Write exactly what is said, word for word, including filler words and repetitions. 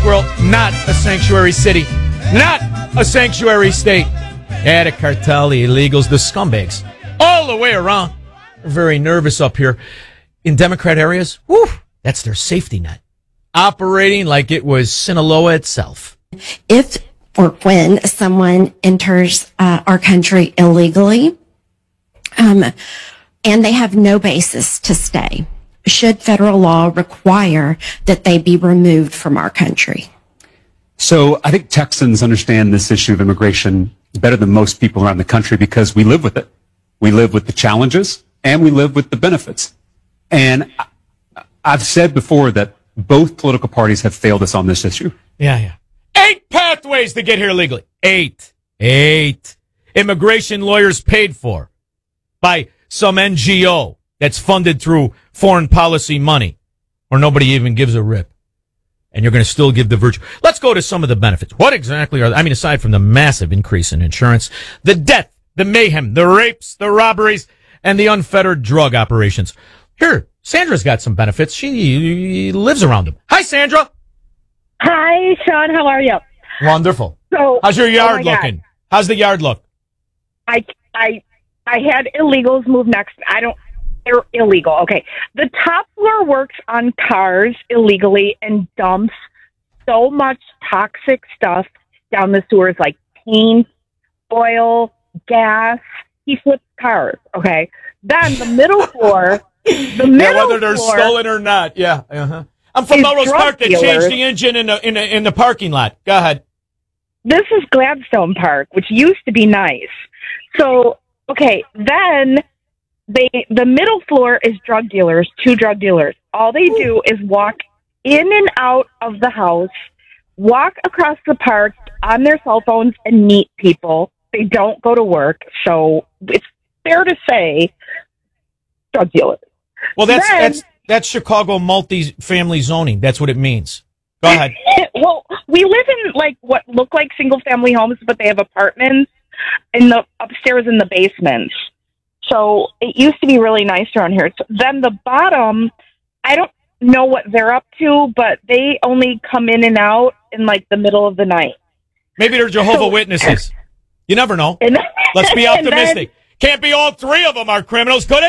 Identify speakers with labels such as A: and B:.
A: world, not a sanctuary city, not a sanctuary state. Yeah, the cartel, the illegals, the scumbags, all the way around. They're very nervous up here. In Democrat areas, whew, that's their safety net. Operating like it was Sinaloa itself.
B: If or when someone enters uh, our country illegally, um, and they have no basis to stay, should federal law require that they be removed from our country?
C: So I think Texans understand this issue of immigration better than most people around the country because we live with it. We live with the challenges and we live with the benefits. And I've said before that both political parties have failed us on this issue.
A: Yeah, yeah. Eight pathways to get here legally. Eight. Eight. Immigration lawyers paid for by some N G O that's funded through foreign policy money, or nobody even gives a rip. And you're going to still give the virtue. Let's go to some of the benefits. What exactly are, I mean, aside from the massive increase in insurance, the death, the mayhem, the rapes, the robberies, and the unfettered drug operations. Here, Sandra's got some benefits. She lives around them. Hi, Sandra.
D: Hi, Sean. How are you?
A: Wonderful.
D: So,
A: how's your yard
D: oh
A: looking? How's the yard look?
D: I, I, I had illegals move next. I don't, they're illegal. Okay. The top floor works on cars illegally and dumps so much toxic stuff down the sewers, like paint, oil, gas. He flips cars. Okay. Then the middle floor, the middle
A: yeah, whether they're
D: floor,
A: stolen or not. Yeah. Uh-huh. I'm from Melrose Park. They
D: dealers.
A: changed the engine in the, in the, in the parking lot. Go ahead.
D: This is Gladstone Park, which used to be nice. So, okay, then they the middle floor is drug dealers, two drug dealers. All they do is walk in and out of the house, walk across the park on their cell phones and meet people. They don't go to work, so it's fair to say drug dealers.
A: Well, that's
D: then,
A: that's that's Chicago multi-family zoning. That's what it means. Go ahead.
D: Well, we live in like what look like single-family homes, but they have apartments in the upstairs and the basements. So it used to be really nice around here. So then the bottom, I don't know what they're up to, but they only come in and out in like the middle of the night.
A: Maybe they're Jehovah so, Witnesses. You never know.
D: And,
A: Let's be optimistic.
D: Then,
A: Can't be all three of them are criminals. Could it?